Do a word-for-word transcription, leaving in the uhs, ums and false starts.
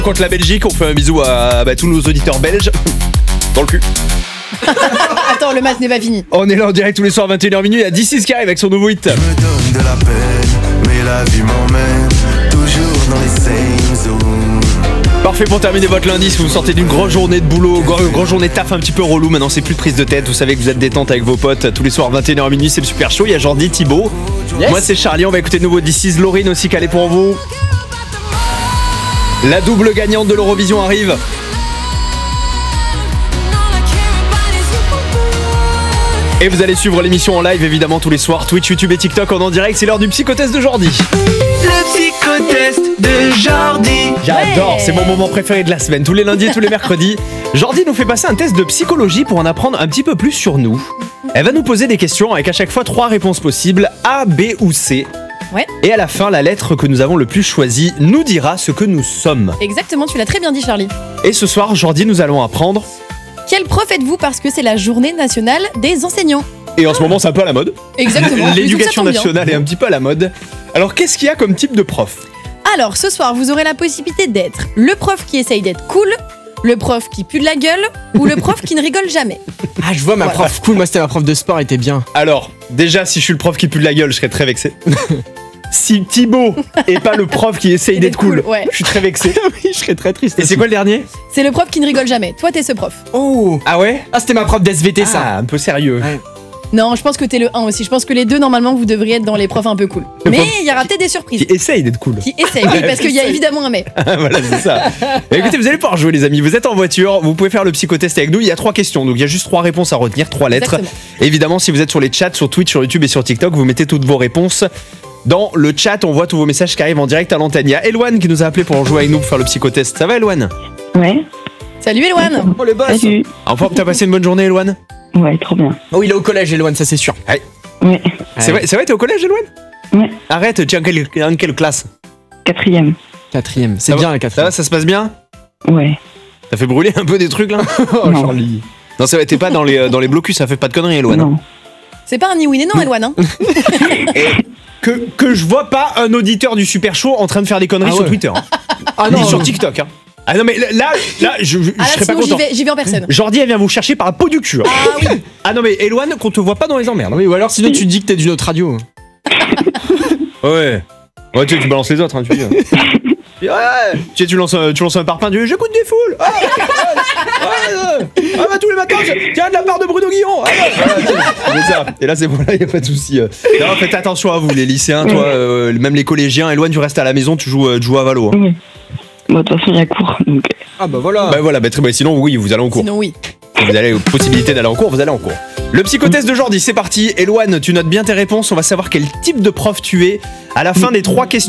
Contre la Belgique, on fait un bisou à bah, tous nos auditeurs belges. Dans le cul. Attends, le match n'est pas fini. On est là en direct tous les soirs vingt et une heures minuit à D six qui arrive avec son nouveau hit. Je me donne de la peine, mais la vie m'emmène toujours dans les same zones. Parfait pour terminer votre lundi. Si vous sortez d'une grosse journée de boulot, grosse, grosse journée de taf un petit peu relou, maintenant c'est plus de prise de tête. Vous savez que vous êtes détente avec vos potes tous les soirs vingt et une heures minuit, c'est le super show. Il y a Jordi, Thibaut. Yes. Moi c'est Charlie. On va écouter de nouveau D six. Laurine aussi calée pour vous. La double gagnante de l'Eurovision arrive. Et vous allez suivre l'émission en live évidemment tous les soirs, Twitch, YouTube et TikTok en, en direct. C'est l'heure du psychotest de Jordi. Le psychotest de Jordi. J'adore, ouais. C'est mon moment préféré de la semaine. Tous les lundis et tous les mercredis, Jordi nous fait passer un test de psychologie pour en apprendre un petit peu plus sur nous. Elle va nous poser des questions avec à chaque fois trois réponses possibles, A, B ou C. Ouais. Et à la fin, la lettre que nous avons le plus choisie nous dira ce que nous sommes. Exactement, tu l'as très bien dit Charlie. Et ce soir, Jordi, nous allons apprendre... Quel prof êtes-vous parce que c'est la journée nationale des enseignants. Et en ce moment, c'est un peu à la mode. Exactement. L'éducation nationale est un petit peu à la mode. Alors, qu'est-ce qu'il y a comme type de prof ? Alors, ce soir, vous aurez la possibilité d'être le prof qui essaye d'être cool, le prof qui pue de la gueule ou le prof qui ne rigole jamais. Ah, je vois ma voilà. prof cool. Moi, c'était ma prof de sport, elle était bien. Alors, déjà, si je suis le prof qui pue de la gueule, je serais très vexé. Si Thibaut est pas le prof qui essaye d'être cool, cool ouais. Je suis très vexé. Oui, je serais très triste. Et c'est quoi le dernier ? C'est le prof qui ne rigole jamais. Toi, t'es ce prof. Oh. Ah ouais ? Ah, c'était ma prof d'S V T, ça. Ah, un peu sérieux. Ouais. Non, je pense que t'es le un aussi. Je pense que les deux, normalement, vous devriez être dans les profs un peu cool. Le mais il y aura peut-être des surprises. Qui essaye d'être cool. Qui essaye, oui, parce qu'il y a évidemment un mais. Voilà, c'est ça. Et écoutez, vous allez pouvoir jouer, les amis. Vous êtes en voiture, vous pouvez faire le psychotest avec nous. Il y a trois questions, donc il y a juste trois réponses à retenir, trois lettres. Exactement. Évidemment, si vous êtes sur les chats, sur Twitch, sur YouTube et sur TikTok, vous mettez toutes vos réponses. Dans le chat, on voit tous vos messages qui arrivent en direct à l'antenne. Il y a Eloane qui nous a appelé pour jouer avec nous pour faire le psychotest. Ça va, Eloane ? Ouais. Salut, Eloane. Oh, le boss. Salut. En forme, t'as passé une bonne journée, Eloane ? Ouais, trop bien. Oh, il est au collège, Eloane, ça c'est sûr. Allez. Ouais. C'est vrai, c'est vrai, t'es au collège, Eloane ? Ouais. Arrête, tu es en quelle, en quelle classe ? Quatrième. Quatrième, c'est ça bien va, la quatrième. Ça va, ça se passe bien ? Ouais. T'as fait brûler un peu des trucs là ? Oh, non. Charlie. Non, ça va, t'es pas dans les, dans les blocus, ça fait pas de conneries, Eloane. Non. C'est pas un ni oui ni non, Eloane. Hein. Et que, que je vois pas un auditeur du Super Show en train de faire des conneries ah ouais. sur Twitter. Hein. Ah non, ni sur TikTok. Hein. Ah non, mais là, là je, je, ah là, je serais pas content. J'y vais, j'y vais en personne. Jordi, elle vient vous chercher par un pot du cul. Hein. Ah oui. Ah non, mais Eloane, qu'on te voit pas dans les emmerdes. Oui, ou alors sinon tu dis que t'es d'une autre radio. Ouais. Ouais, tu, tu balances les autres, hein, tu dis. Ouais, tu, tu, lances, tu lances un parpaing, tu dis j'écoute des foules. Ah, ah, ah, ah bah tous les matins, tiens de la part de Bruno Guillon. Ah, ah, c'est ça. Et là c'est bon, là y a pas de souci. Non, faites attention à vous les lycéens, toi, euh, même les collégiens. Eloane, tu restes à la maison, tu joues, tu joues à Valo. Hein. Oui. Bon, de toute façon il y a cours. Donc... Ah bah voilà. Bah voilà, bah, très, bah, sinon oui, vous allez en cours. Sinon oui. Vous avez possibilité d'aller en cours, vous allez en cours. Le psychotest de Jordi, c'est parti. Eloane, tu notes bien tes réponses. On va savoir quel type de prof tu es. À la fin des trois questions.